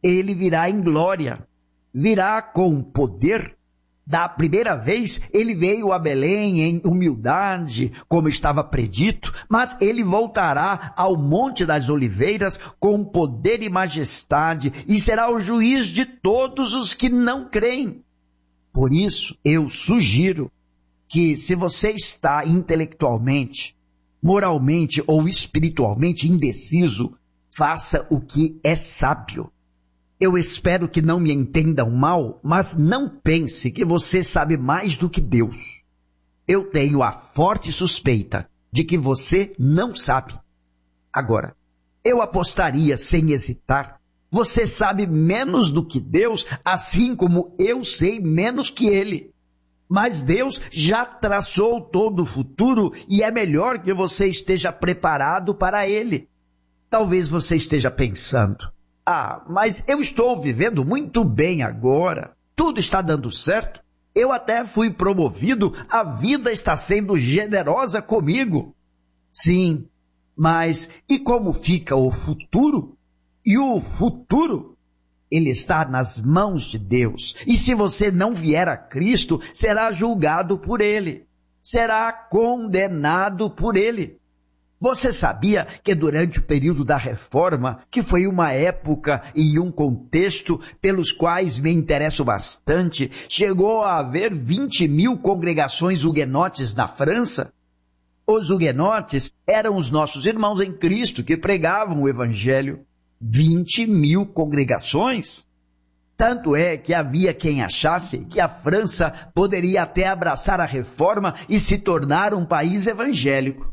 ele virá em glória, virá com poder. Da primeira vez, ele veio a Belém em humildade, como estava predito, mas ele voltará ao Monte das Oliveiras com poder e majestade e será o juiz de todos os que não creem. Por isso, eu sugiro que, se você está intelectualmente, moralmente ou espiritualmente indeciso, faça o que é sábio. Eu espero que não me entendam mal, mas não pense que você sabe mais do que Deus. Eu tenho a forte suspeita de que você não sabe. Agora, eu apostaria sem hesitar, você sabe menos do que Deus, assim como eu sei menos que Ele. Mas Deus já traçou todo o futuro e é melhor que você esteja preparado para Ele. Talvez você esteja pensando, mas eu estou vivendo muito bem agora, tudo está dando certo, eu até fui promovido, a vida está sendo generosa comigo. Sim, mas e como fica o futuro? E o futuro, ele está nas mãos de Deus, e se você não vier a Cristo, será julgado por Ele, será condenado por Ele. Você sabia que durante o período da Reforma, que foi uma época e um contexto pelos quais me interesso bastante, chegou a haver 20.000 congregações huguenotes na França? Os huguenotes eram os nossos irmãos em Cristo que pregavam o Evangelho. 20.000 congregações? Tanto é que havia quem achasse que a França poderia até abraçar a Reforma e se tornar um país evangélico.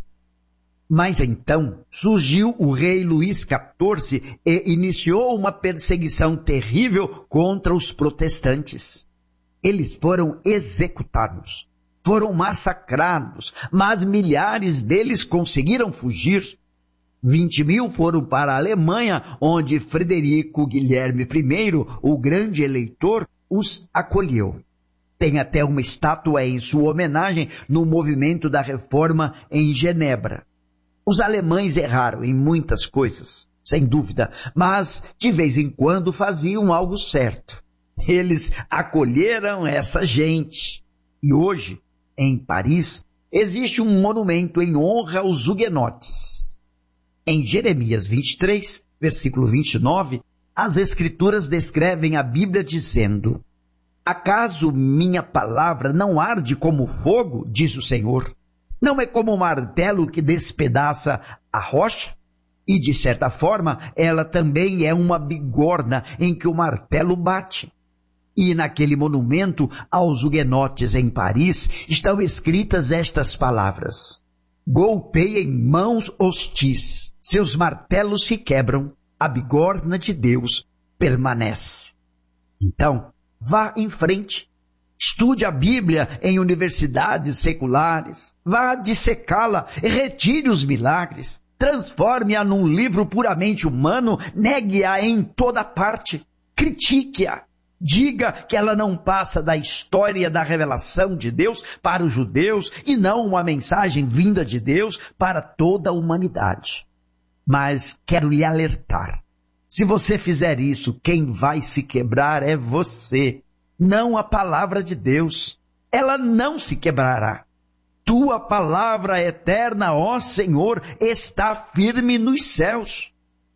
Mas então surgiu o rei Luís XIV e iniciou uma perseguição terrível contra os protestantes. Eles foram executados, foram massacrados, mas milhares deles conseguiram fugir. 20.000 foram para a Alemanha, onde Frederico Guilherme I, o grande eleitor, os acolheu. Tem até uma estátua em sua homenagem no movimento da Reforma em Genebra. Os alemães erraram em muitas coisas, sem dúvida, mas de vez em quando faziam algo certo. Eles acolheram essa gente. E hoje, em Paris, existe um monumento em honra aos huguenotes. Em Jeremias 23, versículo 29, as Escrituras descrevem a Bíblia dizendo: acaso minha palavra não arde como fogo, diz o Senhor? Não é como um martelo que despedaça a rocha? E, de certa forma, ela também é uma bigorna em que o martelo bate. E naquele monumento aos huguenotes em Paris estão escritas estas palavras: golpeiem mãos hostis, seus martelos se quebram, a bigorna de Deus permanece. Então, vá em frente. Estude a Bíblia em universidades seculares, vá dissecá-la, retire os milagres, transforme-a num livro puramente humano, negue-a em toda parte, critique-a, diga que ela não passa da história da revelação de Deus para os judeus e não uma mensagem vinda de Deus para toda a humanidade. Mas quero lhe alertar, se você fizer isso, quem vai se quebrar é você, não a palavra de Deus. Ela não se quebrará. Tua palavra eterna, ó Senhor, está firme nos céus.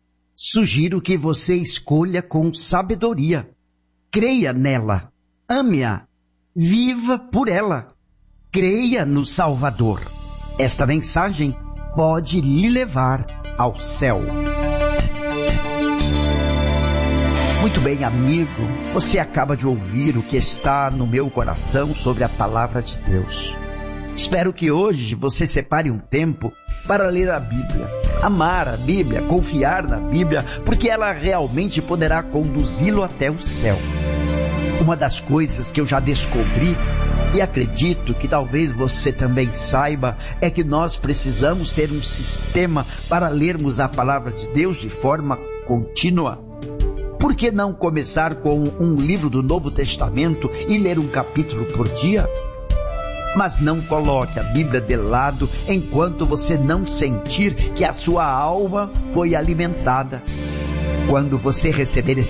Sugiro que você escolha com sabedoria. Creia nela, ame-a, viva por ela. Creia no Salvador. Esta mensagem pode lhe levar ao céu. Muito bem, amigo, você acaba de ouvir o que está no meu coração sobre a palavra de Deus. Espero que hoje você separe um tempo para ler a Bíblia, amar a Bíblia, confiar na Bíblia, porque ela realmente poderá conduzi-lo até o céu. Uma das coisas que eu já descobri, e acredito que talvez você também saiba, é que nós precisamos ter um sistema para lermos a palavra de Deus de forma contínua. Por que não começar com um livro do Novo Testamento e ler um capítulo por dia? Mas não coloque a Bíblia de lado enquanto você não sentir que a sua alma foi alimentada. Quando você receber esse